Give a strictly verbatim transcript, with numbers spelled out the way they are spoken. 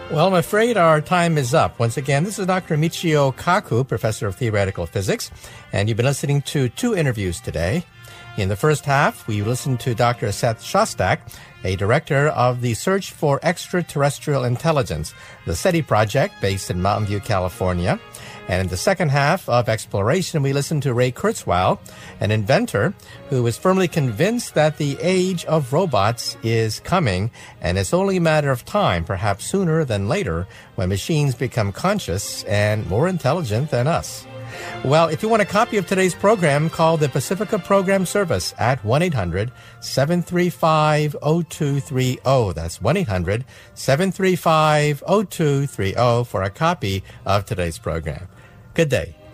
Well, I'm afraid our time is up. Once again, this is Doctor Michio Kaku, Professor of Theoretical Physics, and you've been listening to two interviews today. In the first half, we listened to Doctor Seth Shostak, a director of the Search for Extraterrestrial Intelligence, the SETI project based in Mountain View, California. And in the second half of Exploration, we listened to Ray Kurzweil, an inventor who is firmly convinced that the age of robots is coming, and it's only a matter of time, perhaps sooner than later, when machines become conscious and more intelligent than us. Well, if you want a copy of today's program, call the Pacifica Program Service at one eight hundred seven three five oh two three oh. That's one eight hundred seven three five oh two three oh for a copy of today's program. Good day.